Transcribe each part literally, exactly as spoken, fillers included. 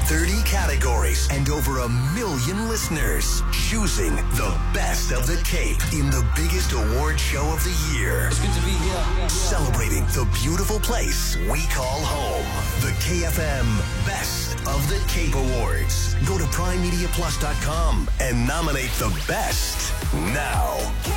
thirty categories and over a million listeners, choosing the best of the Cape in the biggest award show of the year. It's good to be here. Celebrating the beautiful place we call home. The K F M Best of the Cape Awards. Go to prime media plus dot com and nominate the best now.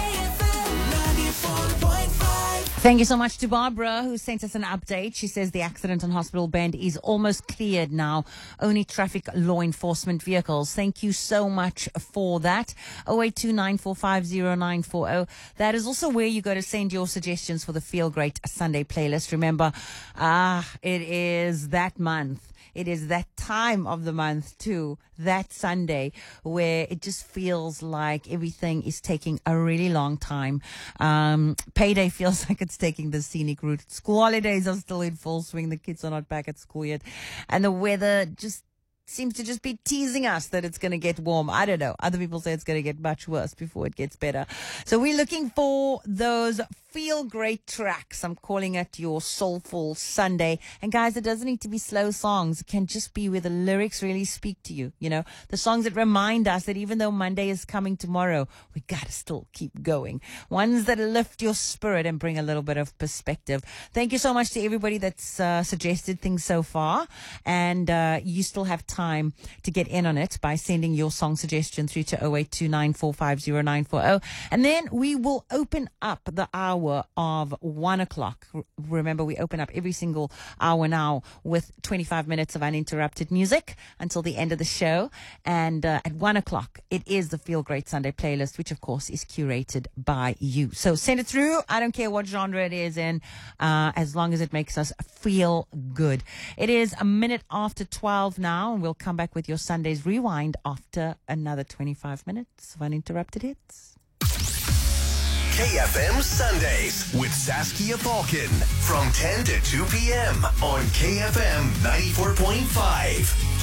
Thank you so much to Barbara, who sent us an update. She says the accident on Hospital Bend is almost cleared now. Only traffic law enforcement vehicles. Thank you so much for that. oh eight two nine four five oh nine four oh. That is also where you go to send your suggestions for the Feel Great Sunday playlist. Remember, ah, it is that month. It is that time of the month too, that Sunday, where it just feels like everything is taking a really long time. Um, payday feels like it's taking the scenic route. School holidays are still in full swing. The kids are not back at school yet. And the weather just seems to just be teasing us that it's going to get warm. I don't know. Other people say it's going to get much worse before it gets better. So we're looking for those feel great tracks. I'm calling it your soulful Sunday. And guys, it doesn't need to be slow songs. It can just be where the lyrics really speak to you. You know, the songs that remind us that even though Monday is coming tomorrow, we got to still keep going. Ones that lift your spirit and bring a little bit of perspective. Thank you so much to everybody that's uh, suggested things so far. And uh, you still have time to get in on it by sending your song suggestion through to oh eight two nine four five oh nine four oh. And then we will open up the hour of one o'clock. Remember, we open up every single hour now with twenty-five minutes of uninterrupted music until the end of the show. And uh, at one o'clock, it is the Feel Great Sunday playlist, which of course is curated by you. So send it through. I don't care what genre it is in, uh, as long as it makes us feel good. It is a minute after twelve now, and we'll come back with your Sunday's Rewind after another twenty-five minutes of uninterrupted hits. K F M Sundays with Saskia Falcon from ten to two p.m. on K F M ninety-four point five.